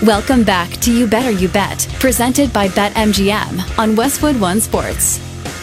Welcome back to You Better You Bet, presented by BetMGM on Westwood One Sports.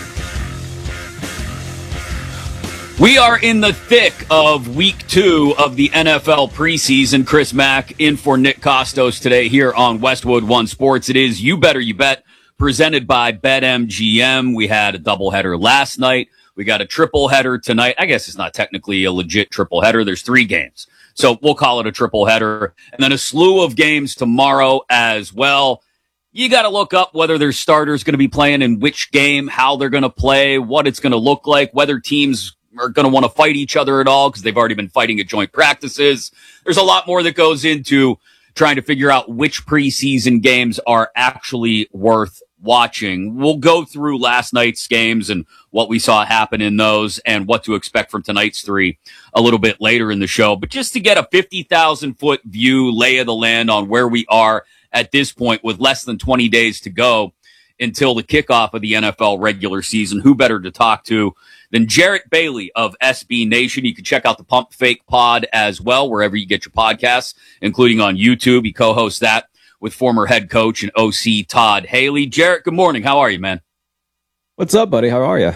We are in the thick of week 2 of the NFL preseason. Chris Mack in for Nick Costos today here on Westwood One Sports. It is You Better You Bet, presented by BetMGM. We had a doubleheader last night. We got a triple header tonight. I guess it's not technically a legit triple header. There's 3 games. So we'll call it a triple header. And then a slew of games tomorrow as well. You got to look up whether their starters going to be playing in which game, how they're going to play, what it's going to look like, whether teams are going to want to fight each other at all because they've already been fighting at joint practices. There's a lot more that goes into trying to figure out which preseason games are actually worth watching. We'll go through last night's games and what we saw happen in those and what to expect from tonight's 3 a little bit later in the show. But just to get a 50,000-foot view, lay of the land on where we are at this point with less than 20 days to go until the kickoff of the NFL regular season, who better to talk to than Jarrett Bailey of SB Nation? You can check out the Pump Fake Pod as well, wherever you get your podcasts, including on YouTube. He co-hosts that with former head coach and OC Todd Haley. Jarrett, good morning. How are you, man? What's up, buddy? How are you?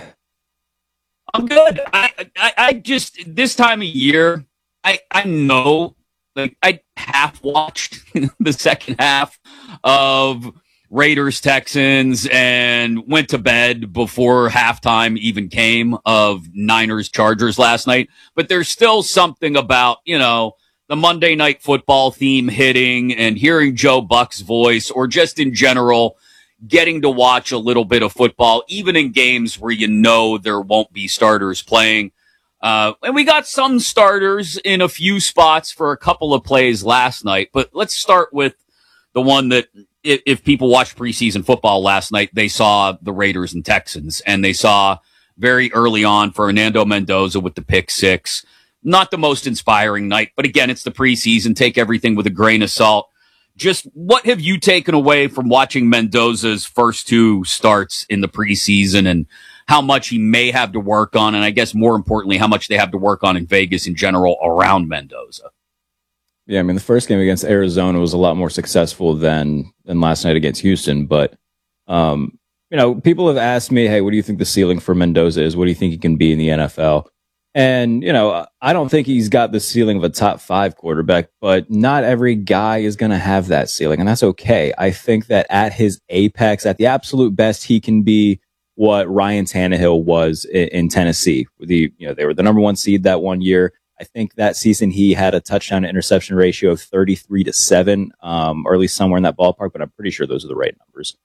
I'm good. I just, this time of year, I know, like, I half watched the second half of Raiders Texans and went to bed before halftime even came of Niners Chargers last night. But there's still something about, you know, the Monday Night Football theme hitting and hearing Joe Buck's voice, or just in general getting to watch a little bit of football, even in games where you know there won't be starters playing. And we got some starters in a few spots for a couple of plays last night. But let's start with the one that, if people watched preseason football last night, they saw the Raiders and Texans, and they saw very early on Fernando Mendoza with the pick 6. Not the most inspiring night, but again, it's the preseason. Take everything with a grain of salt. Just what have you taken away from watching Mendoza's first 2 starts in the preseason, and how much he may have to work on, and I guess more importantly, how much they have to work on in Vegas in general around Mendoza? Yeah, I mean, the first game against Arizona was a lot more successful than last night against Houston. But, you know, people have asked me, hey, what do you think the ceiling for Mendoza is? What do you think he can be in the NFL? And, you know, I don't think he's got the ceiling of a top 5 quarterback, but not every guy is going to have that ceiling, and that's okay. I think that at his apex, at the absolute best, he can be what Ryan Tannehill was in Tennessee. They were the number 1 seed that one year. I think that season he had a touchdown to interception ratio of 33-7, or at least somewhere in that ballpark, but I'm pretty sure those are the right numbers.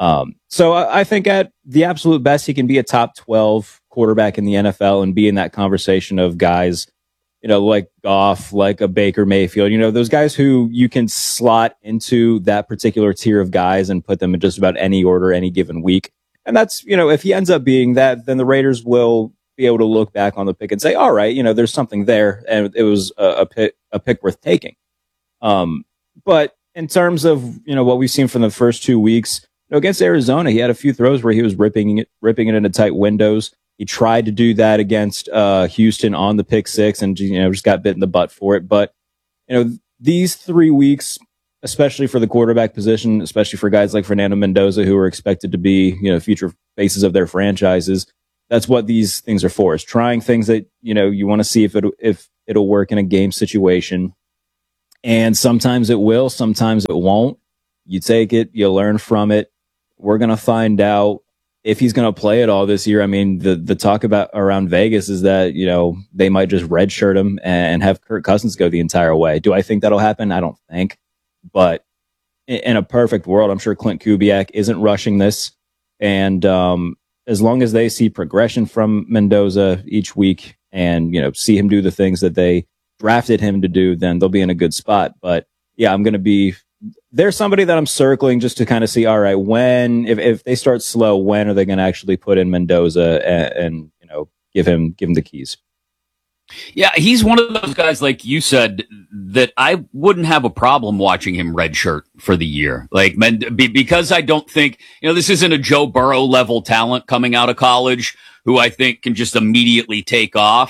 So I think at the absolute best, he can be a top 12 quarterback in the NFL and be in that conversation of guys, you know, like Goff, like a Baker Mayfield, you know, those guys who you can slot into that particular tier of guys and put them in just about any order, any given week. And that's, you know, if he ends up being that, then the Raiders will be able to look back on the pick and say, all right, you know, there's something there, and it was a pick worth taking. But in terms of, you know, what we've seen from the first 2 weeks, you know, against Arizona, he had a few throws where he was ripping it into tight windows. He tried to do that against Houston on the pick 6, and, you know, just got bit in the butt for it. But, you know, these 3 weeks, especially for the quarterback position, especially for guys like Fernando Mendoza, who are expected to be, you know, future faces of their franchises, that's what these things are for, is trying things that, you know, you want to see if it'll work in a game situation. And sometimes it will, sometimes it won't. You take it, you learn from it. We're going to find out if he's going to play at all this year. I mean, the talk about around Vegas is that, you know, they might just redshirt him and have Kirk Cousins go the entire way. Do I think that'll happen? I don't think. But in a perfect world, I'm sure Clint Kubiak isn't rushing this. And as long as they see progression from Mendoza each week and, you know, see him do the things that they drafted him to do, then they'll be in a good spot. But yeah, there's somebody that I'm circling just to kind of see, all right, if they start slow, when are they going to actually put in Mendoza and you know, give him the keys? Yeah, he's one of those guys, like you said, that I wouldn't have a problem watching him redshirt for the year. Like, because I don't think, you know, this isn't a Joe Burrow level talent coming out of college who I think can just immediately take off.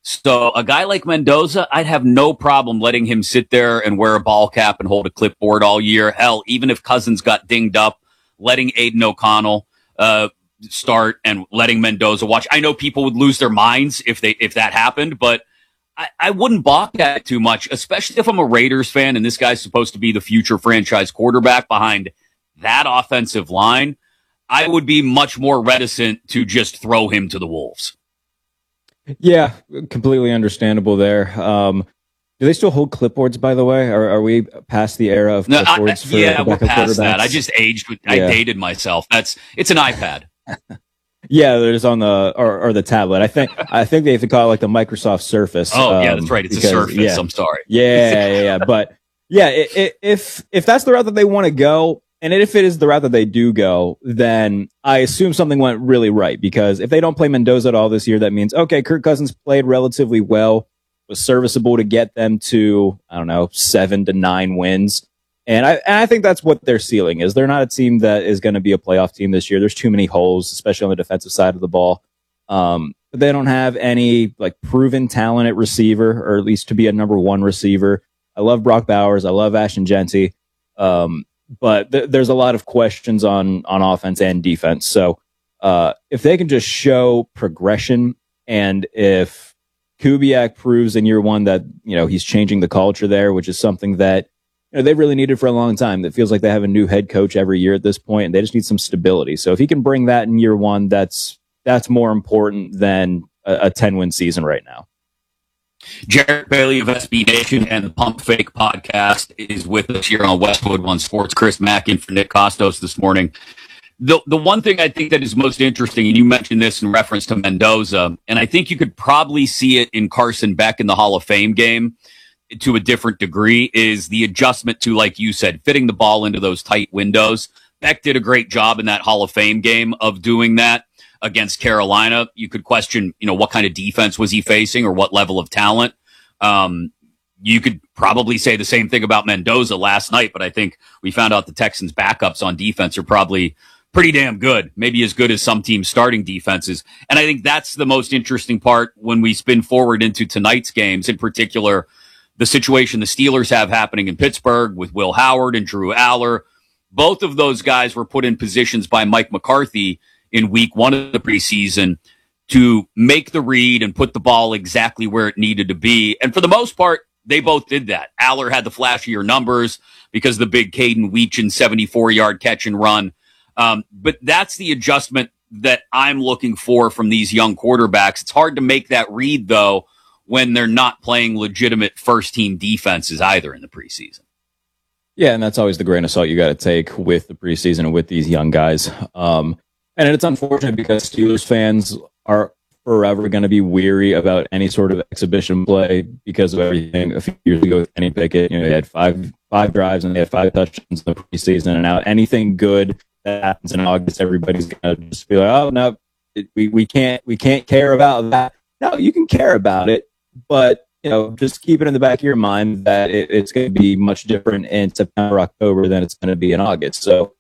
So a guy like Mendoza, I'd have no problem letting him sit there and wear a ball cap and hold a clipboard all year. Hell, even if Cousins got dinged up, letting Aiden O'Connell start and letting Mendoza watch. I know people would lose their minds if that happened, but I wouldn't balk at it too much, especially if I'm a Raiders fan and this guy's supposed to be the future franchise quarterback behind that offensive line. I would be much more reticent to just throw him to the Wolves. Yeah, completely understandable there. Do they still hold clipboards, by the way? Are we past the era of clipboards? We're past that. I just aged. I dated myself. It's an iPad. Yeah, there's on the or the tablet. I think they have to call it like the Microsoft Surface. Oh, yeah, that's right. It's a Surface. Yeah. I'm sorry. Yeah. But yeah, if that's the route that they want to go, and if it is the route that they do go, then I assume something went really right, because if they don't play Mendoza at all this year, that means, okay, Kirk Cousins played relatively well, was serviceable to get them to, 7 to 9 wins. And I think that's what their ceiling is. They're not a team that is going to be a playoff team this year. There's too many holes, especially on the defensive side of the ball. But they don't have any like proven talent at receiver, or at least to be a number one receiver. I love Brock Bowers. I love Ashton Genty. But there's a lot of questions on offense and defense. So if they can just show progression, and if Kubiak proves in year one that he's changing the culture there, which is something that they've really needed for a long time. It feels like they have a new head coach every year at this point, and they just need some stability. So if he can bring that in year one, that's more important than a 10-win season right now. Jarrett Bailey of SB Nation and the Pump Fake podcast is with us here on Westwood One Sports. Chris Mack in for Nick Kostos this morning. The one thing I think that is most interesting, and you mentioned this in reference to Mendoza, and I think you could probably see it in Carson Beck in the Hall of Fame game to a different degree, is the adjustment to, like you said, fitting the ball into those tight windows. Beck did a great job in that Hall of Fame game of doing that against Carolina. You could question, what kind of defense was he facing or what level of talent. You could probably say the same thing about Mendoza last night, but I think we found out the Texans' backups on defense are probably pretty damn good, maybe as good as some teams' starting defenses. And I think that's the most interesting part when we spin forward into tonight's games, in particular, the situation the Steelers have happening in Pittsburgh with Will Howard and Drew Aller. Both of those guys were put in positions by Mike McCarthy in week one of the preseason to make the read and put the ball exactly where it needed to be. And for the most part, they both did that. Aller had the flashier numbers because of the big Caden Weechin 74-yard catch and run. But that's the adjustment that I'm looking for from these young quarterbacks. It's hard to make that read, though, when they're not playing legitimate first-team defenses either in the preseason. Yeah, and that's always the grain of salt you got to take with the preseason and with these young guys. And it's unfortunate because Steelers fans are forever going to be weary about any sort of exhibition play because of everything. A few years ago with Kenny Pickett, they had five drives and they had 5 touchdowns in the preseason. And now anything good that happens in August, everybody's going to just be like, oh, no, we can't care about that. No, you can care about it, but just keep it in the back of your mind that it's going to be much different in September, October than it's going to be in August. So,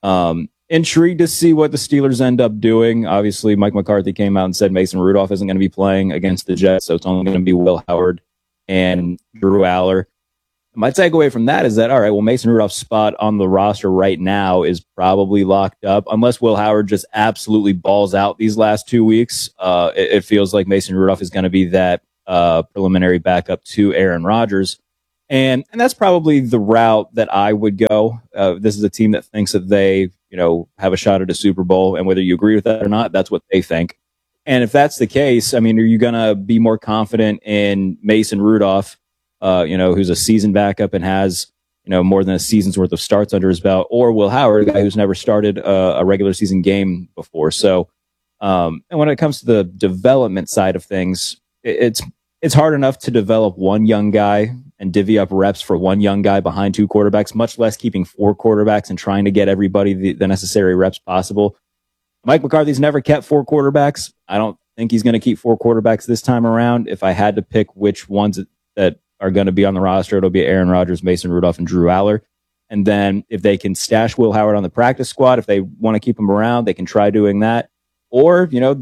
intrigued to see what the Steelers end up doing. Obviously, Mike McCarthy came out and said Mason Rudolph isn't going to be playing against the Jets, so it's only going to be Will Howard and Drew Aller. My takeaway from that is that, all right, well, Mason Rudolph's spot on the roster right now is probably locked up. Unless Will Howard just absolutely balls out these last 2 weeks, it feels like Mason Rudolph is going to be that preliminary backup to Aaron Rodgers. And that's probably the route that I would go. This is a team that thinks that they, have a shot at a Super Bowl, and whether you agree with that or not, that's what they think. And if that's the case, I mean, are you going to be more confident in Mason Rudolph, who's a seasoned backup and has, more than a season's worth of starts under his belt, or Will Howard, a guy who's never started a regular season game before? So, and when it comes to the development side of things, it's hard enough to develop one young guy and divvy up reps for one young guy behind 2 quarterbacks, much less keeping 4 quarterbacks and trying to get everybody the necessary reps possible. Mike McCarthy's never kept 4 quarterbacks. I don't think he's going to keep 4 quarterbacks this time around. If I had to pick which ones that are going to be on the roster, it'll be Aaron Rodgers, Mason Rudolph, and Drew Aller. And then if they can stash Will Howard on the practice squad, if they want to keep him around, they can try doing that. Or,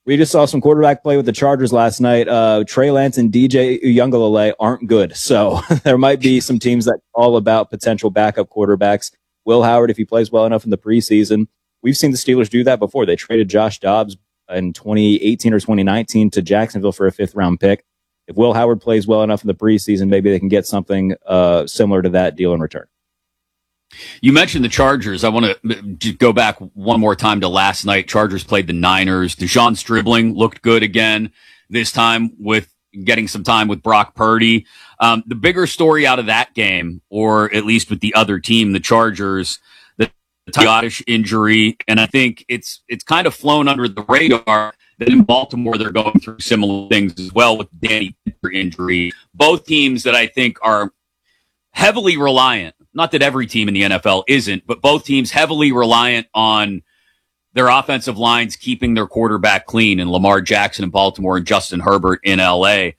We just saw some quarterback play with the Chargers last night. Trey Lance and DJ Uiagalelei aren't good. So there might be some teams that are all about potential backup quarterbacks. Will Howard, if he plays well enough in the preseason. We've seen the Steelers do that before. They traded Josh Dobbs in 2018 or 2019 to Jacksonville for a 5th-round pick. If Will Howard plays well enough in the preseason, maybe they can get something similar to that deal in return. You mentioned the Chargers. I want to go back one more time to last night. Chargers played the Niners. Dejon Stribling looked good again, this time with getting some time with Brock Purdy. The bigger story out of that game, or at least with the other team, the Chargers, the Tyotish injury, and I think it's kind of flown under the radar that in Baltimore they're going through similar things as well with Danny Picker injury. Both teams that I think are heavily reliant, not that every team in the NFL isn't, but both teams heavily reliant on their offensive lines keeping their quarterback clean, and Lamar Jackson in Baltimore and Justin Herbert in LA.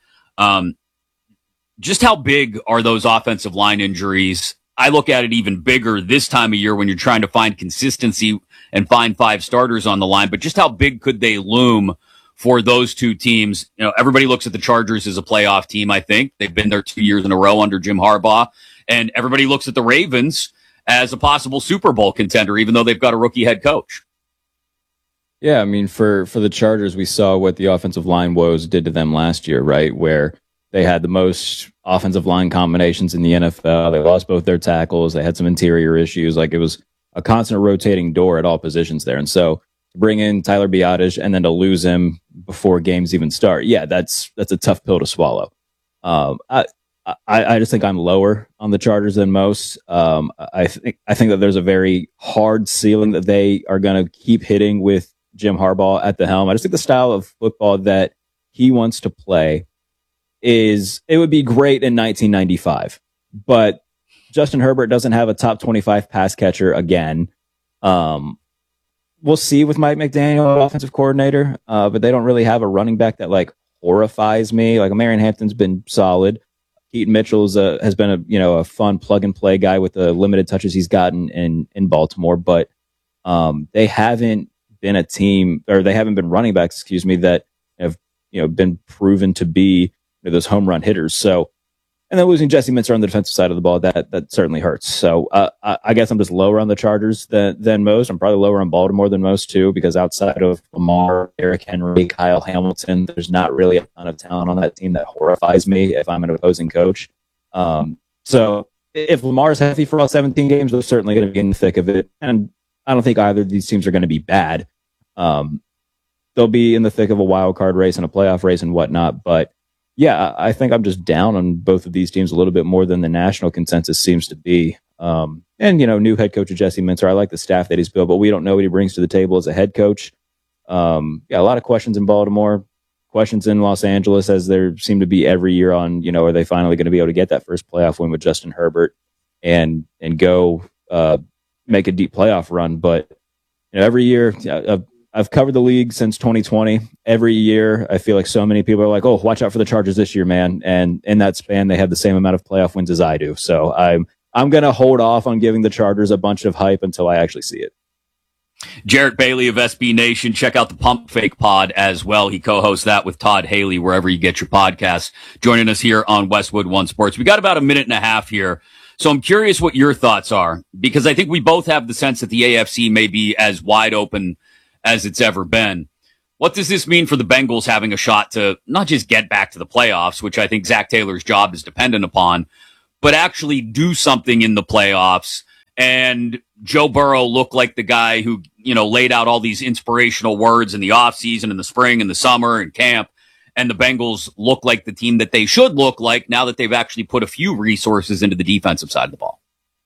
Just how big are those offensive line injuries? I look at it even bigger this time of year when you're trying to find consistency and find 5 starters on the line, but just how big could they loom for those two teams? You know, everybody looks at the Chargers as a playoff team. I think they've been there 2 years in a row under Jim Harbaugh. And everybody looks at the Ravens as a possible Super Bowl contender, even though they've got a rookie head coach. Yeah, I mean, for the Chargers, we saw what the offensive line woes did to them last year, right? Where they had the most offensive line combinations in the NFL. They lost both their tackles. They had some interior issues. Like, it was a constant rotating door at all positions there. And so to bring in Tyler Biadasz and then to lose him before games even start, yeah, that's a tough pill to swallow. I just think I'm lower on the Chargers than most. I think that there's a very hard ceiling that they are going to keep hitting with Jim Harbaugh at the helm. I just think the style of football that he wants to play it would be great in 1995, but Justin Herbert doesn't have a top 25 pass catcher again. We'll see with Mike McDaniel, offensive coordinator, but they don't really have a running back that like horrifies me. Like, Marion Hampton's been solid. Keaton Mitchell has been a fun plug and play guy with the limited touches he's gotten in Baltimore, but they haven't been a team, or they haven't been running backs, that have been proven to be those home run hitters. So, and then losing Jesse Minter on the defensive side of the ball, that certainly hurts. So I guess I'm just lower on the Chargers than most. I'm probably lower on Baltimore than most too, because outside of Lamar, Derrick Henry, Kyle Hamilton, there's not really a ton of talent on that team that horrifies me if I'm an opposing coach. So if Lamar's healthy for all 17 games, they're certainly going to be in the thick of it. And I don't think either of these teams are going to be bad. They'll be in the thick of a wild card race and a playoff race and whatnot, but yeah, I think I'm just down on both of these teams a little bit more than the national consensus seems to be. And, new head coach Jesse Minter, I like the staff that he's built, but we don't know what he brings to the table as a head coach. A lot of questions in Baltimore, questions in Los Angeles, as there seem to be every year on, are they finally going to be able to get that first playoff win with Justin Herbert and go make a deep playoff run. But every year, I've covered the league since 2020. Every year, I feel like so many people are like, "Oh, watch out for the Chargers this year, man!" And in that span, they have the same amount of playoff wins as I do. So I'm going to hold off on giving the Chargers a bunch of hype until I actually see it. Jarrett Bailey of SB Nation. Check out the Pump Fake Pod as well. He co-hosts that with Todd Haley wherever you get your podcasts. Joining us here on Westwood One Sports. We got about a minute and a half here. So I'm curious what your thoughts are, because I think we both have the sense that the AFC may be as wide open as it's ever been. What does this mean for the Bengals having a shot to not just get back to the playoffs, which I think Zach Taylor's job is dependent upon, but actually do something in the playoffs and Joe Burrow look like the guy who, laid out all these inspirational words in the offseason, in the spring, in the summer, in camp, and the Bengals look like the team that they should look like now that they've actually put a few resources into the defensive side of the ball?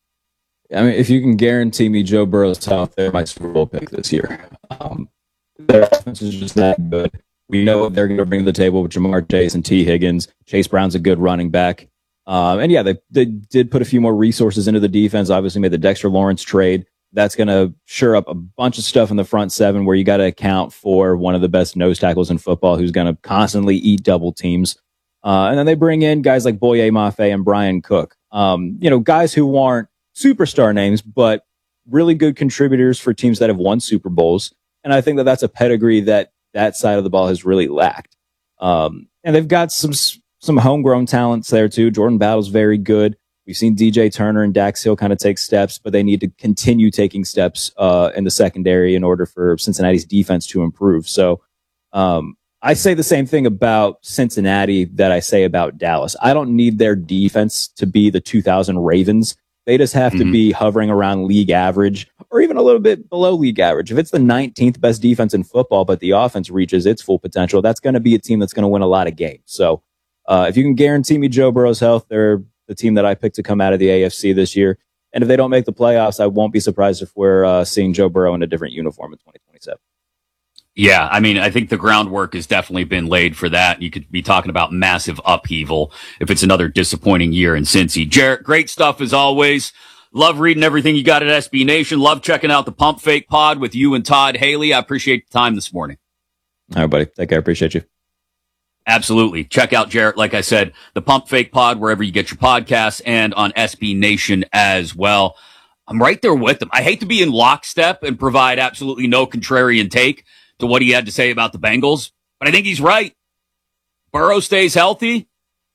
I mean, if you can guarantee me Joe Burrow's out there, my Super Bowl pick this year. Their offense is just that good. We know what they're going to bring to the table with Jamar Chase and T. Higgins. Chase Brown's a good running back. And yeah, they did put a few more resources into the defense. Obviously made the Dexter Lawrence trade. That's going to shore up a bunch of stuff in the front seven where you got to account for one of the best nose tackles in football who's going to constantly eat double teams. And then they bring in guys like Boye Mafe and Brian Cook. Guys who aren't superstar names, but really good contributors for teams that have won Super Bowls. And I think that that's a pedigree that that side of the ball has really lacked. And they've got some homegrown talents there too. Jordan Battle's very good. We've seen DJ Turner and Dax Hill kind of take steps, but they need to continue taking steps in the secondary in order for Cincinnati's defense to improve. So I say the same thing about Cincinnati that I say about Dallas. I don't need their defense to be the 2000 Ravens. They just have to be hovering around league average or even a little bit below league average. If it's the 19th best defense in football, but the offense reaches its full potential, that's going to be a team that's going to win a lot of games. So if you can guarantee me Joe Burrow's health, they're the team that I picked to come out of the AFC this year. And if they don't make the playoffs, I won't be surprised if we're seeing Joe Burrow in a different uniform in 2027. Yeah, I mean, I think the groundwork has definitely been laid for that. You could be talking about massive upheaval if it's another disappointing year in Cincy. Jarrett, great stuff as always. Love reading everything you got at SB Nation. Love checking out the Pump Fake Pod with you and Todd Haley. I appreciate the time this morning. All right, buddy. Take care. Appreciate you. Absolutely. Check out Jarrett, like I said, the Pump Fake Pod, wherever you get your podcasts, and on SB Nation as well. I'm right there with him. I hate to be in lockstep and provide absolutely no contrarian take to what he had to say about the Bengals, but I think he's right. Burrow stays healthy.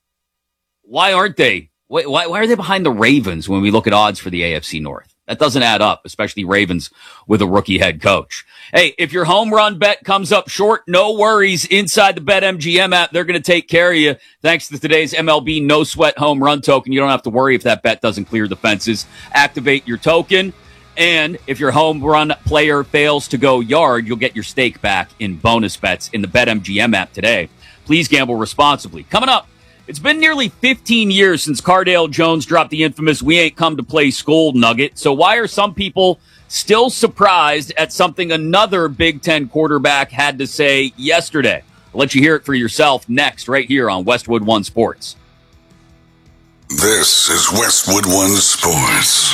Why aren't they? Why are they behind the Ravens when we look at odds for the AFC North? That doesn't add up, especially Ravens with a rookie head coach. Hey, if your home run bet comes up short, no worries. Inside the BetMGM app, they're going to take care of you. Thanks to today's MLB No Sweat Home Run Token, you don't have to worry if that bet doesn't clear the fences. Activate your token. And if your home run player fails to go yard, you'll get your stake back in bonus bets in the BetMGM app today. Please gamble responsibly. Coming up, it's been nearly 15 years since Cardale Jones dropped the infamous "we ain't come to play school" nugget. So why are some people still surprised at something another Big Ten quarterback had to say yesterday? I'll let you hear it for yourself next, right here on Westwood One Sports. This is Westwood One Sports.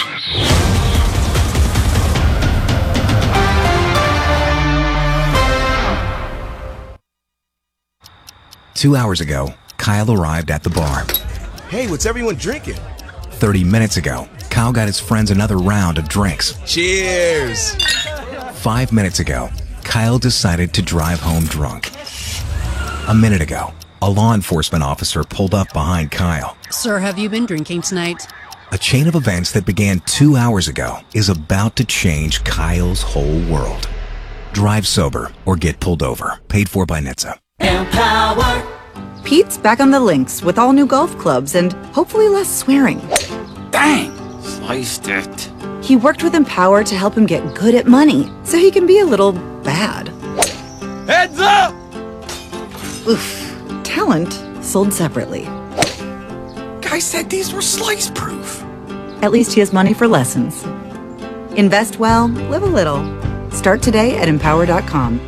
2 hours ago, Kyle arrived at the bar. Hey, what's everyone drinking? 30 minutes ago, Kyle got his friends another round of drinks. Cheers! 5 minutes ago, Kyle decided to drive home drunk. A minute ago, a law enforcement officer pulled up behind Kyle. Sir, have you been drinking tonight? A chain of events that began 2 hours ago is about to change Kyle's whole world. Drive sober or get pulled over. Paid for by NHTSA. Empower. Pete's back on the links with all new golf clubs and hopefully less swearing. Dang, sliced it. He worked with Empower to help him get good at money so he can be a little bad. Heads up! Oof. Talent sold separately. Guy said these were slice proof. At least he has money for lessons. Invest well, live a little. Start today at empower.com.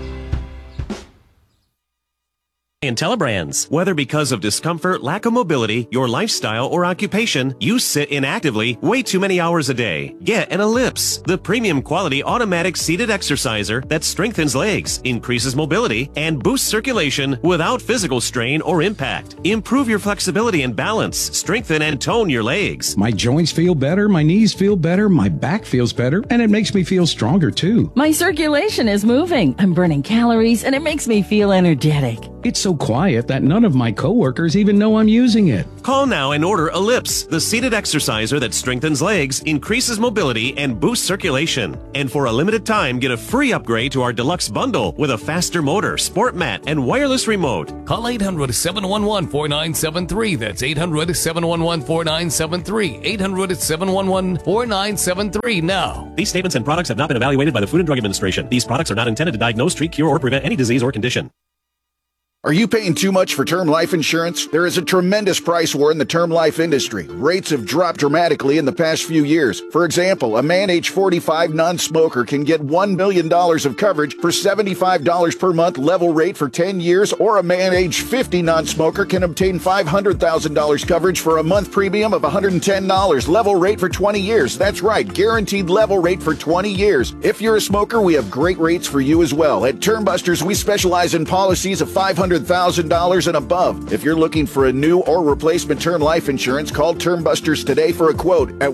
IntelliBrands. Whether because of discomfort, lack of mobility, your lifestyle, or occupation, you sit inactively way too many hours a day. Get an Ellipse, the premium quality automatic seated exerciser that strengthens legs, increases mobility, and boosts circulation without physical strain or impact. Improve your flexibility and balance, strengthen and tone your legs. My joints feel better, my knees feel better, my back feels better, and it makes me feel stronger too. My circulation is moving. I'm burning calories, and it makes me feel energetic. It's so quiet that none of my coworkers even know I'm using it. Call now and order Ellipse, the seated exerciser that strengthens legs, increases mobility, and boosts circulation. And for a limited time, get a free upgrade to our deluxe bundle with a faster motor, sport mat, and wireless remote. Call 800-711-4973. That's 800-711-4973. 800-711-4973 now. These statements and products have not been evaluated by the Food and Drug Administration. These products are not intended to diagnose, treat, cure, or prevent any disease or condition. Are you paying too much for term life insurance? There is a tremendous price war in the term life industry. Rates have dropped dramatically in the past few years. For example, a man age 45 non-smoker can get $1 million of coverage for $75 per month level rate for 10 years, or a man age 50 non-smoker can obtain $500,000 coverage for a month premium of $110 level rate for 20 years. That's right, guaranteed level rate for 20 years. If you're a smoker, we have great rates for you as well. At Term Busters, we specialize in policies of $500 $100,000 and above. If you're looking for a new or replacement term life insurance, call Term Busters today for a quote at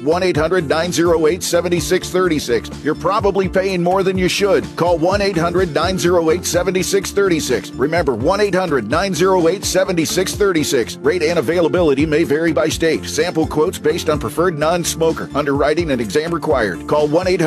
1-800-908-7636. You're probably paying more than you should. Call 1-800-908-7636. Remember, 1-800-908-7636. Rate and availability may vary by state. Sample quotes based on preferred non-smoker. Underwriting and exam required. Call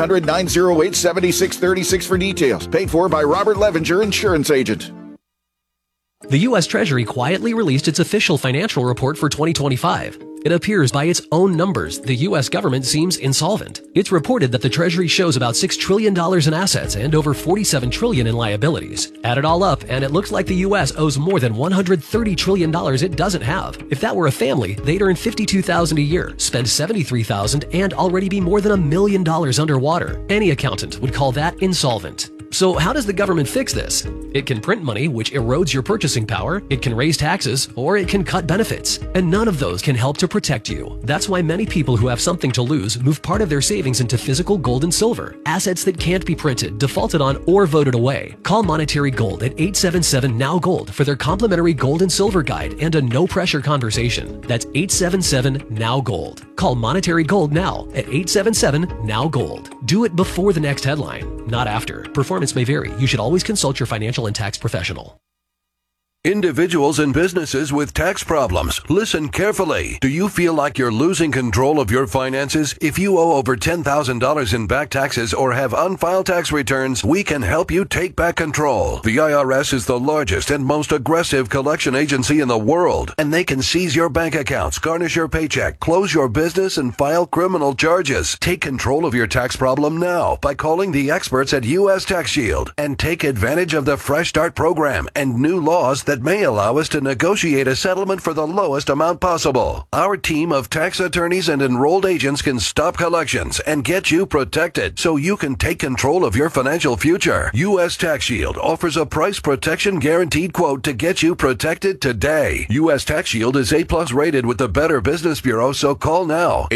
1-800-908-7636 for details. Paid for by Robert Levenger, insurance agent. The U.S. Treasury quietly released its official financial report for 2025. It appears by its own numbers, the U.S. government seems insolvent. It's reported that the Treasury shows about $6 trillion in assets and over $47 trillion in liabilities. Add it all up, and it looks like the U.S. owes more than $130 trillion it doesn't have. If that were a family, they'd earn $52,000 a year, spend $73,000, and already be more than $1 million underwater. Any accountant would call that insolvent. So how does the government fix this? It can print money, which erodes your purchasing power, it can raise taxes, or it can cut benefits. And none of those can help to protect you. That's why many people who have something to lose move part of their savings into physical gold and silver, assets that can't be printed, defaulted on, or voted away. Call Monetary Gold at 877-NOW-GOLD for their complimentary gold and silver guide and a no-pressure conversation. That's 877-NOW-GOLD. Call Monetary Gold now at 877-NOW-GOLD. Do it before the next headline, not after. Performance may vary. You should always consult your financial and tax professional. Individuals and businesses with tax problems, listen carefully. Do you feel like you're losing control of your finances? If you owe over $10,000 in back taxes or have unfiled tax returns, we can help you take back control. The IRS is the largest and most aggressive collection agency in the world, and they can seize your bank accounts, garnish your paycheck, close your business, and file criminal charges. Take control of your tax problem now by calling the experts at U.S. Tax Shield and take advantage of the Fresh Start program and new laws that may allow us to negotiate a settlement for the lowest amount possible. Our team of tax attorneys and enrolled agents can stop collections and get you protected so you can take control of your financial future. U.S. Tax Shield offers a price protection guaranteed quote to get you protected today. U.S. Tax Shield is A+ rated with the Better Business Bureau, so call now.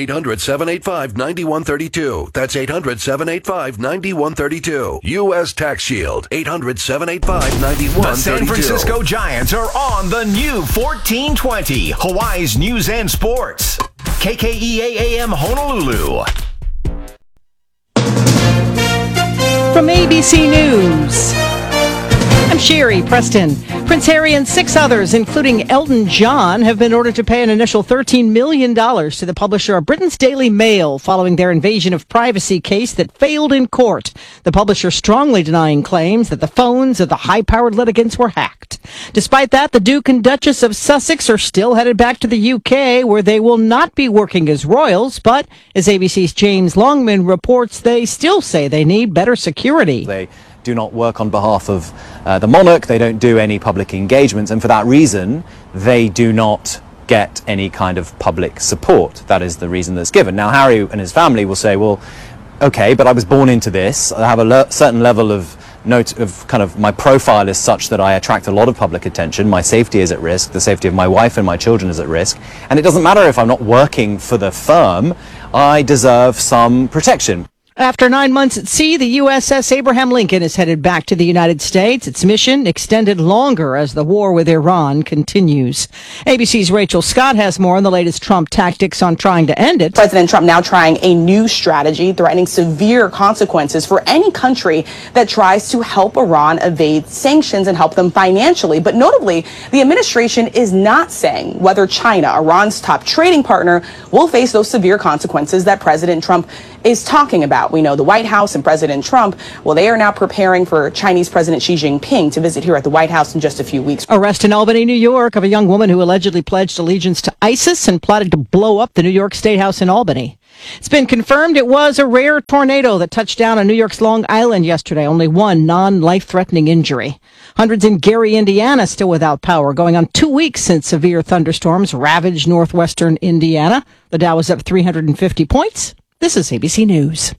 800-785-9132. That's 800-785-9132. U.S. Tax Shield. 800-785-9132. The San Francisco Giants are on the new 1420, Hawaii's News and Sports. KKEA AM Honolulu. From ABC News, I'm Sherry Preston. Prince Harry and 6 others, including Elton John, have been ordered to pay an initial $13 million to the publisher of Britain's Daily Mail following their invasion of privacy case that failed in court. The publisher strongly denying claims that the phones of the high-powered litigants were hacked. Despite that, the Duke and Duchess of Sussex are still headed back to the UK, where they will not be working as royals, but as ABC's James Longman reports, they still say they need better security. They do not work on behalf of the monarch. They don't do any public engagements, and for that reason they do not get any kind of public support. That is the reason that's given. Now Harry and his family will say, well, okay, but I was born into this. I have a certain level of my profile is such that I attract a lot of public attention. My safety is at risk. The safety of my wife and my children is at risk. And it doesn't matter if I'm not working for the firm. I deserve some protection. After 9 months at sea, the USS Abraham Lincoln is headed back to the United States. Its mission extended longer as the war with Iran continues. ABC's Rachel Scott has more on the latest Trump tactics on trying to end it. President Trump now trying a new strategy, threatening severe consequences for any country that tries to help Iran evade sanctions and help them financially. But notably, the administration is not saying whether China, Iran's top trading partner, will face those severe consequences that President Trump is talking about. We know the White House and President Trump, well, they are now preparing for Chinese President Xi Jinping to visit here at the White House in just a few weeks. Arrest in Albany, New York, of a young woman who allegedly pledged allegiance to ISIS and plotted to blow up the New York State House in Albany. It's been confirmed it was a rare tornado that touched down on New York's Long Island yesterday. Only one non-life-threatening injury. Hundreds in Gary, Indiana, still without power, going on 2 weeks since severe thunderstorms ravaged northwestern Indiana. The Dow was up 350 points. This is ABC News.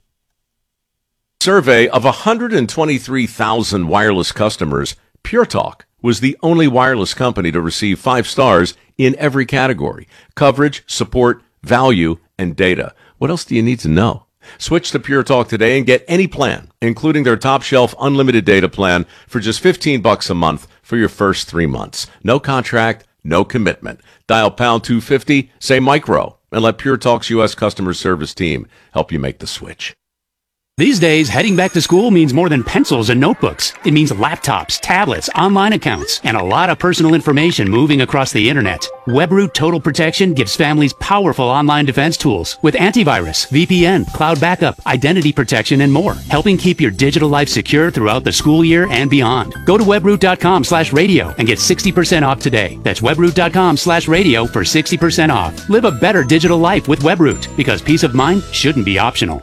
Survey of 123,000 wireless customers, Pure Talk was the only wireless company to receive 5 stars in every category: coverage, support, value, and data. What else do you need to know? Switch to Pure Talk today and get any plan, including their top shelf unlimited data plan, for just $15 a month for your first 3 months. No contract, no commitment. Dial pound 250, say micro, and let Pure Talk's U.S. customer service team help you make the switch. These days, heading back to school means more than pencils and notebooks. It means laptops, tablets, online accounts, and a lot of personal information moving across the internet. WebRoot Total Protection gives families powerful online defense tools with antivirus, VPN, cloud backup, identity protection, and more, helping keep your digital life secure throughout the school year and beyond. Go to webroot.com/radio and get 60% off today. That's webroot.com/radio for 60% off. Live a better digital life with WebRoot, because peace of mind shouldn't be optional.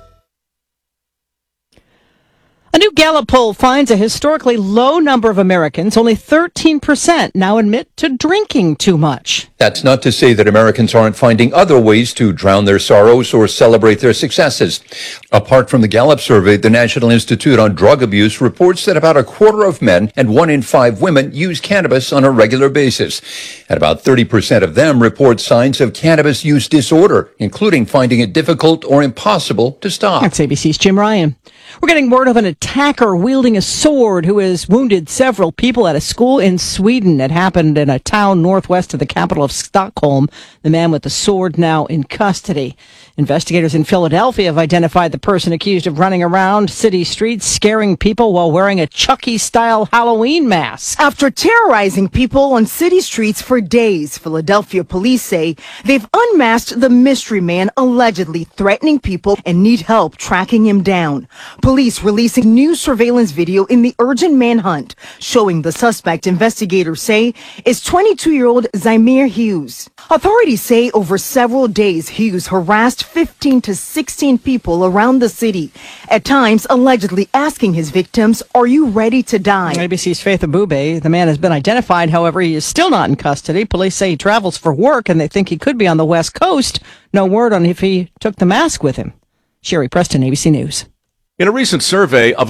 A new Gallup poll finds a historically low number of Americans, only 13%, now admit to drinking too much. That's not to say that Americans aren't finding other ways to drown their sorrows or celebrate their successes. Apart from the Gallup survey, the National Institute on Drug Abuse reports that about a quarter of men and 1 in 5 women use cannabis on a regular basis. And about 30% of them report signs of cannabis use disorder, including finding it difficult or impossible to stop. That's ABC's Jim Ryan. We're getting word of an attacker wielding a sword who has wounded several people at a school in Sweden. It happened in a town northwest of the capital of Stockholm. The man with the sword now in custody. Investigators in Philadelphia have identified the person accused of running around city streets, scaring people while wearing a Chucky-style Halloween mask. After terrorizing people on city streets for days, Philadelphia police say they've unmasked the mystery man allegedly threatening people and need help tracking him down. Police releasing new surveillance video in the urgent manhunt, showing the suspect investigators say is 22-year-old Zymir Hughes. Authorities say over several days, Hughes harassed 15 to 16 people around the city, at times allegedly asking his victims, "Are you ready to die?" ABC's Faith Abube. The man has been identified, however, he is still not in custody. Police say he travels for work and they think he could be on the West Coast. No word on if he took the mask with him. Sherry Preston, ABC News. In a recent survey of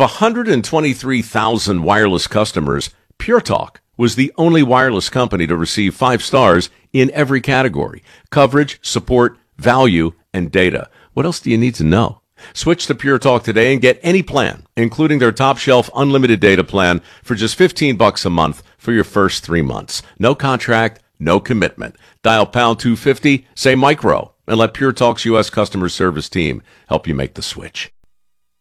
123,000 wireless customers, Pure Talk was the only wireless company to receive 5 stars in every category: coverage, support, value, and data. What else do you need to know? Switch to Pure Talk today and get any plan, including their top shelf unlimited data plan, for just $15 a month for your first 3 months. No contract, no commitment. Dial pound 250, say micro, and let Pure Talk's U.S. customer service team help you make the switch.